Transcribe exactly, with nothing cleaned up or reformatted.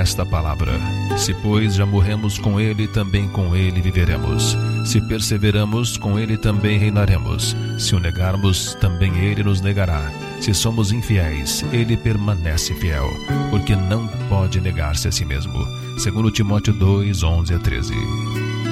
esta palavra: se, pois, já morremos com ele, também com ele viveremos. Se perseveramos, com ele também reinaremos. Se o negarmos, também ele nos negará. Se somos infiéis, ele permanece fiel, porque não pode negar-se a si mesmo. Segundo Timóteo dois, onze a treze.